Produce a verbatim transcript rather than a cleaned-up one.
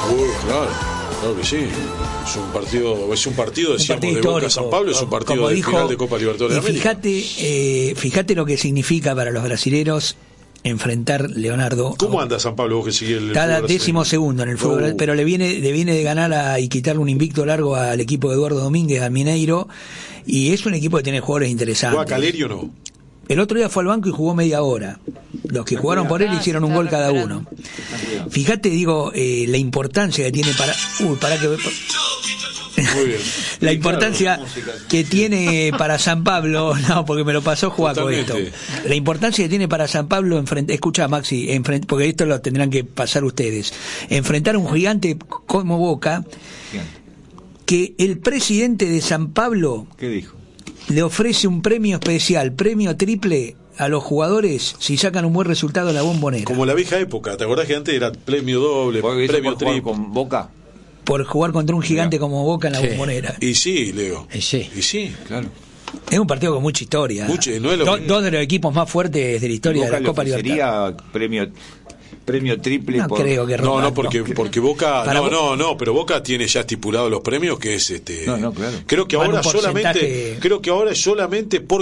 Uh, claro, claro que sí. Es un partido, es un partido, decíamos, un partido de Boca San Pablo, es un partido de dijo, final de Copa Libertadores de América. Fíjate, eh, fíjate lo que significa para los brasileros enfrentar Leonardo. ¿Cómo anda San Pablo vos que sigue el Está décimo segundo en el fútbol, uh. pero le viene, le viene de ganar a, y quitarle un invicto largo al equipo de Eduardo Domínguez, al Mineiro, y es un equipo que tiene jugadores interesantes. ¿Juega Calerio o no? El otro día fue al banco y jugó media hora. Los que jugaron por él hicieron un gol cada uno. Fíjate, digo, eh, la importancia que tiene para... Uy, para que... Muy bien. La importancia que tiene para San Pablo, no, porque me lo pasó Juaco esto. La importancia que tiene para San Pablo enfrentar, escucha Maxi, enfrent, porque esto lo tendrán que pasar ustedes. Enfrentar a un gigante como Boca, que el presidente de San Pablo, ¿qué dijo? Le ofrece un premio especial, premio triple a los jugadores si sacan un buen resultado en la Bombonera. Como la vieja época, ¿te acordás que antes era premio doble, premio triple? ¿Con Boca? Por jugar contra un gigante Mira. como Boca en la sí. Bombonera. Y sí, Leo. Y sí. Y sí, claro. Es un partido con mucha historia. Mucho, no es lo Do, que... Dos de los equipos más fuertes de la historia de la Copa Libertadores. ¿Sería premio premio triple? No por... creo que No, no, porque, no. porque Boca... Para no, Bo... no, no, pero Boca tiene ya estipulado los premios que es... este No, no, claro. Creo que Para ahora porcentaje... solamente... Creo que ahora es solamente por